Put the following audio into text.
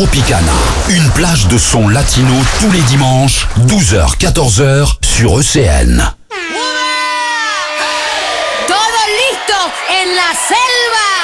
Tropicana. Une plage de sons latino tous les dimanches, 12h-14h sur ECN. Todos listos en la selva.